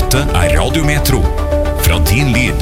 Dette Radio Metro, fra din lyd.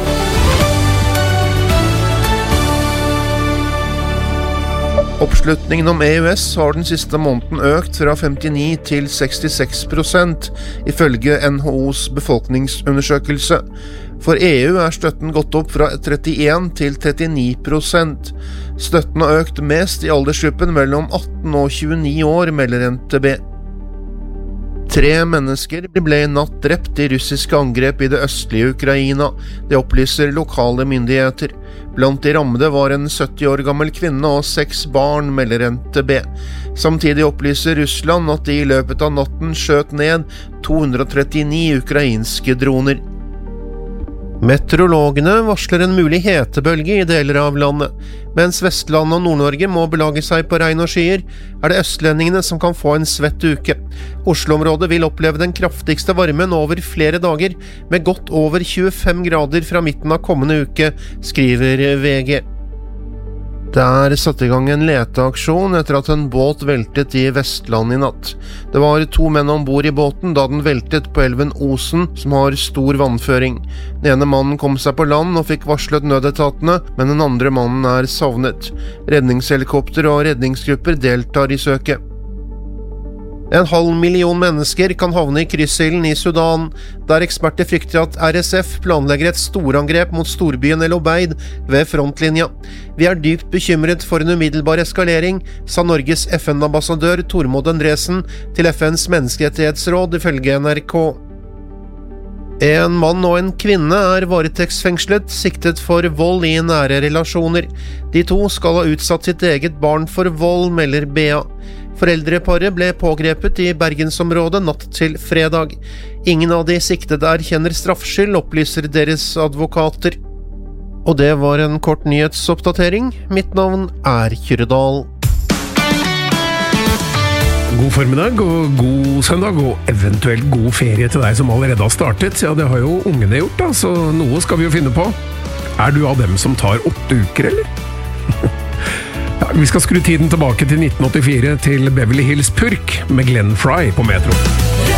Oppslutningen om EØS har den siste måneden økt fra 59 til 66%, ifølge NHOs befolkningsundersøkelse. For EU er støtten gått opp fra 31 til 39%. Støtten har økt mest i aldersgruppen mellom 18 og 29 år, melder NTB. 3 mennesker ble i natt drept i russiske angrep i det østlige Ukraina. Det opplyser lokale myndigheter. Blant de rammede var en 70 år gammel kvinne og 6 barn, melder NTB. Samtidig opplyser Russland at de i løpet av natten skjøt ned 239 ukrainske droner. Meteorologene varsler en mulig hetebølge i deler av landet. Mens Vestlandet og Nord-Norge må belage seg på regn og skyer, er det østlendingene som kan få en svett uke. Oslo-området vil oppleve den kraftigste varmen over flere dager, med godt over 25 grader fra midten av kommende uke, skriver VG. Det er satt i gang en leteaksjon etter at en båt veltet i Vestland i natt. Det var 2 menn ombord i båten da den veltet på elven Osen, som har stor vannføring. Den ene mannen kom seg på land og fikk varslet nødetatene, men den andre mannen er savnet. Redningshelikopter og redningsgrupper deltar i søket. 500 000 mennesker kan havne i kryssilden i Sudan, der eksperter frykter at RSF planlegger et storangrep mot storbyen El Obeid ved frontlinja. Vi er dypt bekymret for en umiddelbar eskalering, sa Norges FN-ambassadør Tormod Andresen til FNs menneskerettighetsråd, ifølge NRK. En mann og en kvinne er varetektsfengslet, siktet for vold i nære relasjoner. De 2 skal ha utsatt sitt eget barn for vold, melder BA. Foreldreparet ble pågrepet i Bergensområdet natt til fredag. Ingen av de siktede erkjenner straffskyld, opplyser deres advokater. Og det var en kort nyhetsoppdatering. Mitt navn er Kyrredal. God formiddag og god søndag, og eventuelt god ferie til deg som allerede har startet. Ja, det har jo ungene gjort da, så noe skal vi jo finne på. Er du av dem som tar 8 uker, eller? Ja, vi skal skru tiden tilbake til 1984 til Beverly Hills Purk med Glenn Frey på Metro.